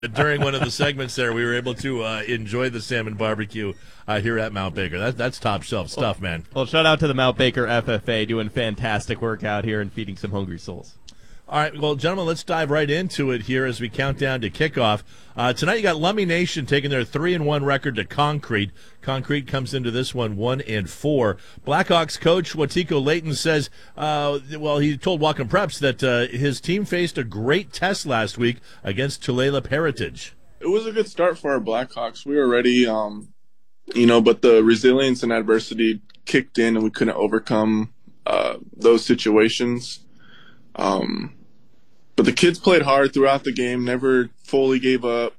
During one of the segments there, we were able to enjoy the salmon barbecue here at Mount Baker. That's top shelf stuff, man. Well, shout out to the Mount Baker FFA doing fantastic work out here and feeding some hungry souls. All right, well, gentlemen, let's dive right into it here as we count down to kickoff. Tonight you got Lummi Nation taking their 3-1 record to Concrete. Concrete comes into this one 1-4. Blackhawks coach Watiko Layton says, he told Whatcom Preps that his team faced a great test last week against Tulalip Heritage. It was a good start for our Blackhawks. We were ready, but the resilience and adversity kicked in and we couldn't overcome those situations. But the kids played hard throughout the game, never fully gave up.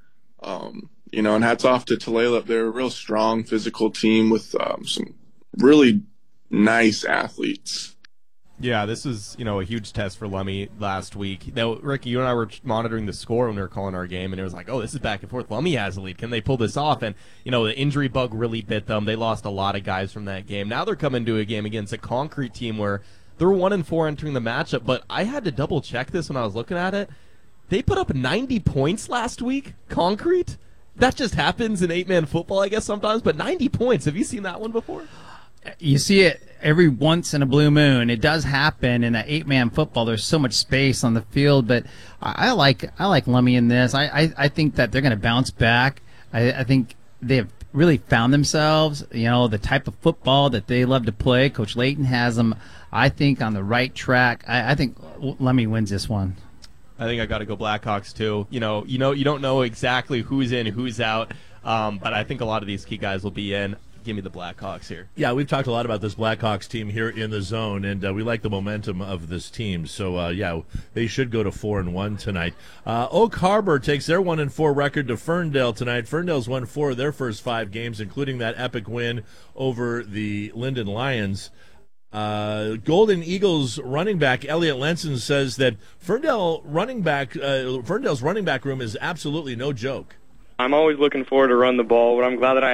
And hats off to Tulalip. They're a real strong physical team with some really nice athletes. Yeah, this was, a huge test for Lummi last week. Now, Ricky, you and I were monitoring the score when we were calling our game, and it was like, oh, this is back and forth. Lummi has a lead. Can they pull this off? And, the injury bug really bit them. They lost a lot of guys from that game. Now they're coming to a game against a Concrete team where they're 1-4 entering the matchup, but I had to double-check this when I was looking at it. They put up 90 points last week, Concrete. That just happens in 8-man football, I guess, sometimes, but 90 points. Have you seen that one before? You see it every once in a blue moon. It does happen in that 8-man football. There's so much space on the field, but I like Lummi in this. I think that they're going to bounce back. I think they have really found themselves, the type of football that they love to play. Coach Layton has them, I think, on the right track. I think Lummi wins this one. I think I got to go Blackhawks too. You don't know exactly who's in, who's out, but I think a lot of these key guys will be in. Give me the Blackhawks here. Yeah, we've talked a lot about this Blackhawks team here in the zone, and we like the momentum of this team. So, they should go to 4-1 tonight. Oak Harbor takes their 1-4 record to Ferndale tonight. Ferndale's won 4 of their first 5 games, including that epic win over the Linden Lions. Golden Eagles running back Elliot Lenson says that Ferndale's running back room is absolutely no joke. I'm always looking forward to run the ball, but I'm glad that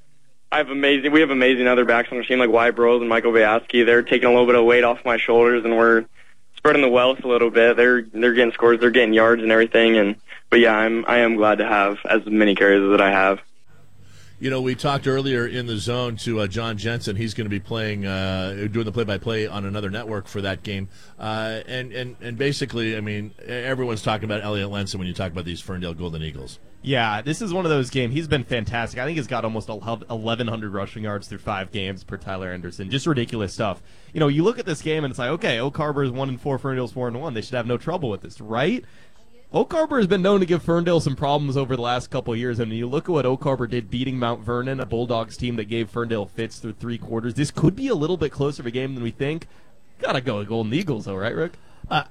we have amazing other backs on our team like Wyatt Burrows and Michael Vayaski. They're taking a little bit of weight off my shoulders, and we're spreading the wealth a little bit. They're getting scores, they're getting yards and everything. But I am glad to have as many carries as I have. We talked earlier in the zone to John Jensen. He's going to be playing, doing the play-by-play on another network for that game. And basically, everyone's talking about Elliot Lenson when you talk about these Ferndale Golden Eagles. Yeah, this is one of those games. He's been fantastic. I think he's got almost 1,100 rushing yards through 5 games per Tyler Anderson. Just ridiculous stuff. You look at this game and it's like, okay, Oak Harbor is 1-4, Ferndale's 4-1. They should have no trouble with this, right? Oak Harbor has been known to give Ferndale some problems over the last couple of years, and you look at what Oak Harbor did beating Mount Vernon, a Bulldogs team that gave Ferndale fits through 3 quarters. This could be a little bit closer of a game than we think. Gotta go with Golden Eagles, though, right, Rick?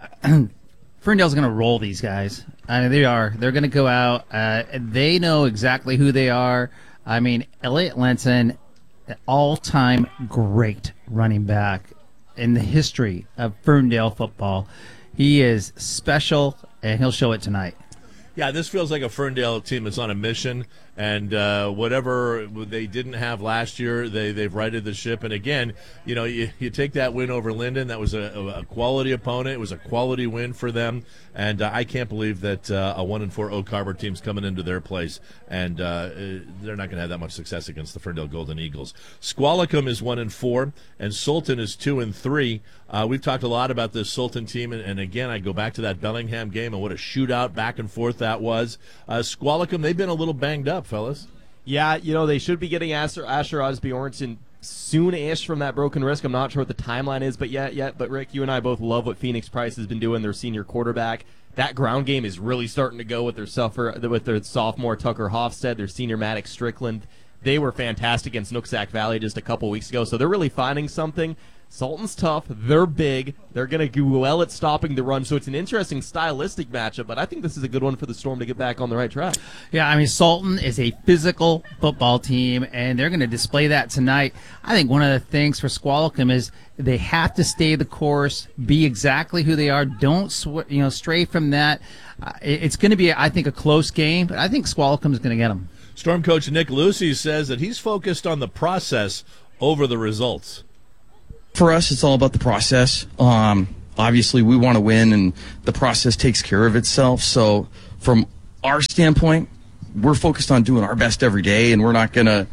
Ferndale's going to roll these guys. They are. They're going to go out. They know exactly who they are. Elliot Lenson, all-time great running back in the history of Ferndale football. He is special, and he'll show it tonight. Yeah, this feels like a Ferndale team that's on a mission, and whatever they didn't have last year, they've righted the ship. And again, you take that win over Linden. That was a quality opponent. It was a quality win for them, and I can't believe that a 1-4 Oak Harbor team's coming into their place, and they're not going to have that much success against the Ferndale Golden Eagles. Squalicum is 1-4, and Sultan is 2-3. We've talked a lot about this Sultan team, and again, I go back to that Bellingham game and what a shootout back and forth that was. Squalicum, they've been a little banged up, fellas. Yeah, they should be getting Asher Osbjornson soon-ish from that broken wrist. I'm not sure what the timeline is, but But Rick, you and I both love what Phoenix Price has been doing, their senior quarterback. That ground game is really starting to go with their sophomore Tucker Hofstad, their senior Maddox Strickland. They were fantastic against Nooksack Valley just a couple weeks ago, so they're really finding something. Sultan's tough. They're big. They're going to do well at stopping the run, so it's an interesting stylistic matchup, but I think this is a good one for the Storm to get back on the right track. Yeah, Sultan is a physical football team, and they're going to display that tonight. I think one of the things for Squalicum is they have to stay the course, be exactly who they are. Don't stray from that. It's going to be, I think, a close game, but I think Squalicum is going to get them. Storm coach Nick Lucy says that he's focused on the process over the results. For us, it's all about the process. Obviously, we want to win, and the process takes care of itself. So from our standpoint, we're focused on doing our best every day, and we're not going to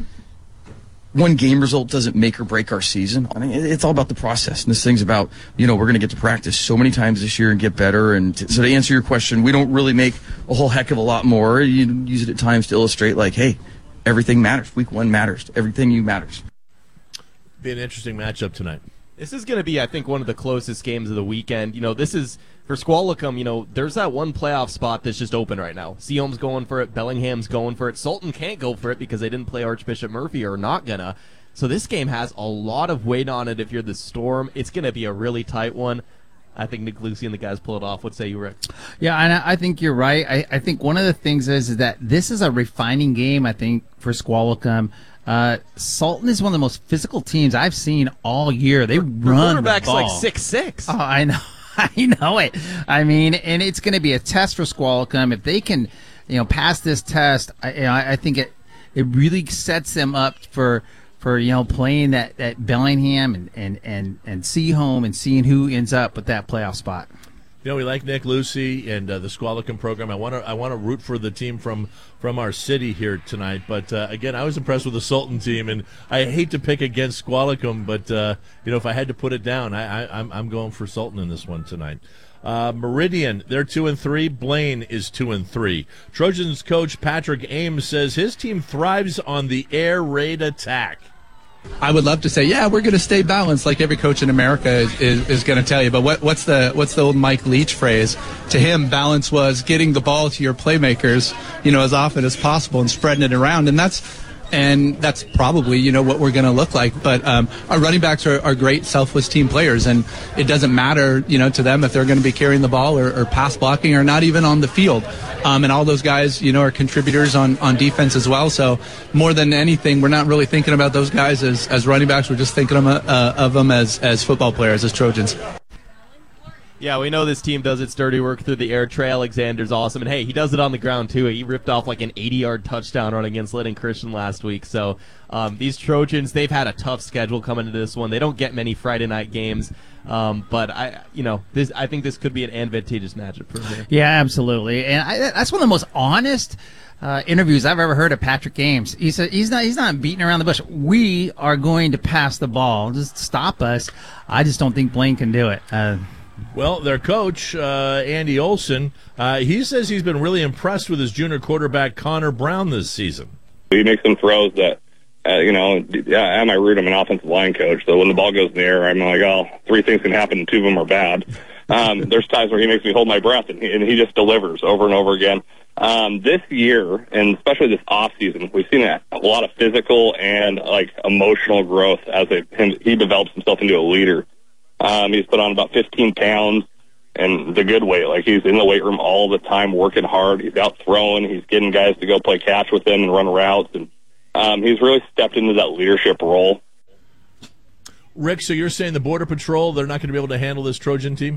one game result doesn't make or break our season. I mean, it's all about the process. And this thing's about, we're going to get to practice so many times this year and get better. And so to answer your question, we don't really make a whole heck of a lot more. You use it at times to illustrate, like, hey, everything matters. Week 1 matters. Everything you matters. Be an interesting matchup tonight. This is going to be, I think, one of the closest games of the weekend. This is, for Squalicum, there's that one playoff spot that's just open right now. Seaholm's going for it. Bellingham's going for it. Sultan can't go for it because they didn't play Archbishop Murphy, or not gonna. So this game has a lot of weight on it if you're the Storm. It's going to be a really tight one. I think Nick Lucy and the guys pull it off. What say you, Rick? Yeah, and I think you're right. I think one of the things is that this is a refining game, I think, for Squalicum. Sultan is one of the most physical teams I've seen all year. They run the quarterback's ball. Like 6'6". Oh, I know. I know it. I mean, and it's going to be a test for Squalicum. If they can, pass this test, I think it really sets them up for playing that Bellingham and Seaholm and seeing who ends up with that playoff spot. We like Nick Lucy and the Squalicum program. I want to root for the team from our city here tonight. But again, I was impressed with the Sultan team, and I hate to pick against Squalicum, but if I had to put it down, I'm going for Sultan in this one tonight. Meridian, they're 2-3. Blaine is 2-3. Trojans coach Patrick Ames says his team thrives on the air raid attack. I would love to say, yeah, we're going to stay balanced, like every coach in America is going to tell you. But what's the old Mike Leach phrase? To him, balance was getting the ball to your playmakers, as often as possible and spreading it around. And that's probably, what we're going to look like. But our running backs are great, selfless team players, and it doesn't matter, to them if they're going to be carrying the ball or pass blocking or not even on the field. And all those guys, are contributors on defense as well. So more than anything, we're not really thinking about those guys as running backs. We're just thinking of them as football players, as Trojans. Yeah, we know this team does its dirty work through the air. Trey Alexander's awesome. And, hey, he does it on the ground, too. He ripped off like an 80-yard touchdown run against Lytton Christian last week. So these Trojans, they've had a tough schedule coming into this one. They don't get many Friday night games. But I think this could be an advantageous matchup for him. Yeah, absolutely. And that's one of the most honest interviews I've ever heard of Patrick Ames. He said he's not beating around the bush. We are going to pass the ball. Just stop us. I just don't think Blaine can do it. Well, their coach, Andy Olson, he says he's been really impressed with his junior quarterback, Connor Brown, this season. He makes some throws that, at my root, I'm an offensive line coach, so when the ball goes in the air, I'm like, oh, 3 things can happen, and 2 of them are bad. There's times where he makes me hold my breath, and he just delivers over and over again. This year, and especially this off season, we've seen a lot of physical and emotional growth as he develops himself into a leader. He's put on about 15 pounds, and the good weight. He's in the weight room all the time, working hard. He's out throwing. He's getting guys to go play catch with him and run routes, and he's really stepped into that leadership role. Rick, so you're saying the Border Patrol, they're not going to be able to handle this Trojan team?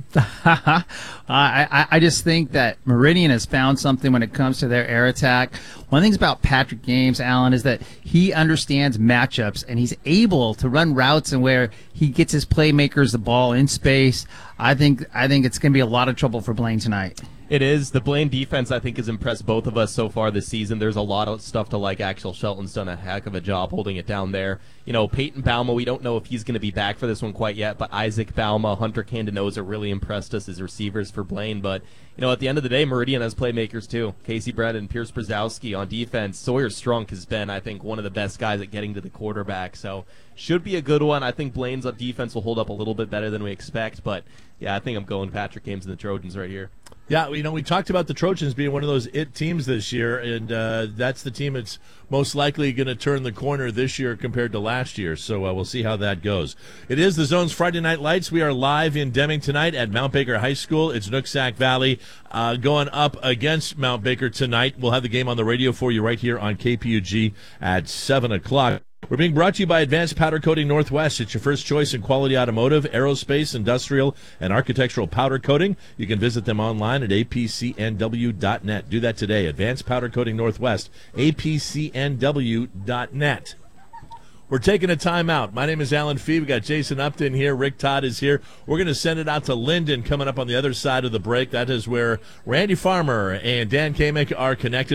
I just think that Meridian has found something when it comes to their air attack. One of the things about Patrick Ames, Alan, is that he understands matchups, and he's able to run routes and where he gets his playmakers the ball in space. I think it's going to be a lot of trouble for Blaine tonight. It is. The Blaine defense, I think, has impressed both of us so far this season. There's a lot of stuff to like. Axel Shelton's done a heck of a job holding it down there. Peyton Bauma, we don't know if he's going to be back for this one quite yet, but Isaac Bauma, Hunter Candenoza really impressed us as receivers for Blaine. But, at the end of the day, Meridian has playmakers too. Casey Brennan, Pierce Brzezowski on defense. Sawyer Strunk has been, I think, one of the best guys at getting to the quarterback. So should be a good one. I think Blaine's defense will hold up a little bit better than we expect. But, yeah, I think I'm going Patrick Ames and the Trojans right here. Yeah, we talked about the Trojans being one of those it teams this year, and that's the team that's most likely going to turn the corner this year compared to last year. So we'll see how that goes. It is the Zone's Friday Night Lights. We are live in Deming tonight at Mount Baker High School. It's Nooksack Valley going up against Mount Baker tonight. We'll have the game on the radio for you right here on KPUG at 7 o'clock. We're being brought to you by Advanced Powder Coating Northwest. It's your first choice in quality automotive, aerospace, industrial, and architectural powder coating. You can visit them online at apcnw.net. Do that today. Advanced Powder Coating Northwest, apcnw.net. We're taking a timeout. My name is Alan Fee. We got Jason Upton here. Rick Todd is here. We're going to send it out to Linden coming up on the other side of the break. That is where Randy Farmer and Dan Kamick are connected.